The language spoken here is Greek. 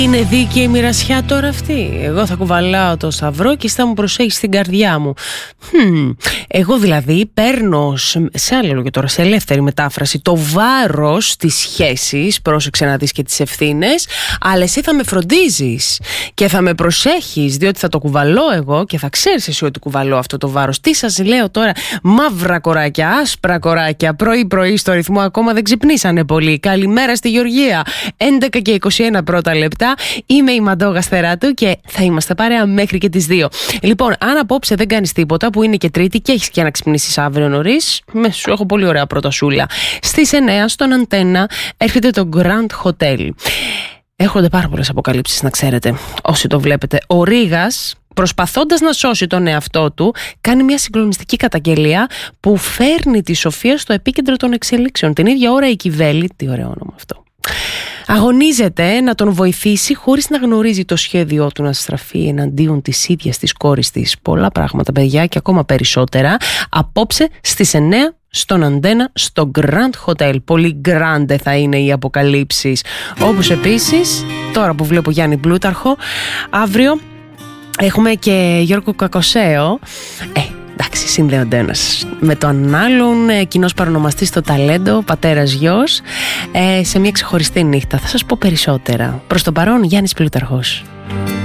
Είναι δίκαιη η μοιρασιά τώρα αυτή? Εγώ θα κουβαλάω το σταυρό και εσύ θα μου προσέχεις στην καρδιά μου. Εγώ δηλαδή παίρνω, σε άλλο λόγια τώρα, σε ελεύθερη μετάφραση, το βάρος της σχέσης, πρόσεξε να δεις και τις ευθύνες, αλλά εσύ θα με φροντίζεις και θα με προσέχεις, διότι θα το κουβαλώ εγώ και θα ξέρεις εσύ ότι κουβαλώ αυτό το βάρος. Τι σας λέω τώρα, μαύρα κοράκια, άσπρα κοράκια, πρωί-πρωί στο ρυθμό, ακόμα δεν ξυπνήσανε πολύ. Καλημέρα στη Γεωργία. 11 και 21 πρώτα λεπτά. Είμαι η Μαντώ Γαστεράτου και θα είμαστε παρέα μέχρι και τις 2. Λοιπόν, αν απόψε δεν κάνεις τίποτα, που είναι και Τρίτη και έχεις και να ξυπνήσεις αύριο νωρίς, σου έχω πολύ ωραία προτασούλα. Στις 9 στον Αντένα έρχεται το Grand Hotel. Έρχονται πάρα πολλές αποκαλύψεις, να ξέρετε, όσοι το βλέπετε. Ο Ρήγας, προσπαθώντας να σώσει τον εαυτό του, κάνει μια συγκλονιστική καταγγελία που φέρνει τη Σοφία στο επίκεντρο των εξελίξεων. Την ίδια ώρα η Κιβέλη, τι ωραίο όνομα αυτό, αγωνίζεται να τον βοηθήσει χωρίς να γνωρίζει το σχέδιό του να στραφεί εναντίον της ίδιας της κόρης της. Πολλά πράγματα, παιδιά, και ακόμα περισσότερα απόψε στις 9 στον Αντένα στο Grand Hotel. Πολύ grande θα είναι οι αποκαλύψεις. Όπως επίσης, τώρα που βλέπω Γιάννη Πλούταρχο, αύριο έχουμε και Γιώργο Κακοσέο. Εντάξει, συνδέονται ένας με τον άλλον, κοινός παρονομαστής στο ταλέντο, πατέρας γιος, σε μια ξεχωριστή νύχτα. Θα σας πω περισσότερα. Προς το παρόν, Γιάννης Πλούταρχος.